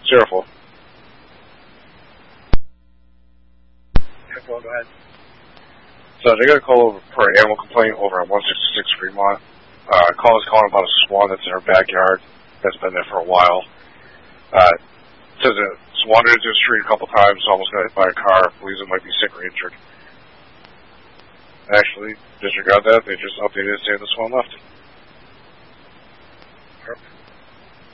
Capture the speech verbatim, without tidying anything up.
Zero Yeah, go ahead. So they got a call over for an animal complaint over on one sixty-six Fremont. Uh, call is calling about a swan that's in her backyard that's been there for a while. Uh, says it wandered into the street a couple times, almost got hit by a car, believes it might be sick or injured. Actually, disregard that, they just updated it saying the swan left.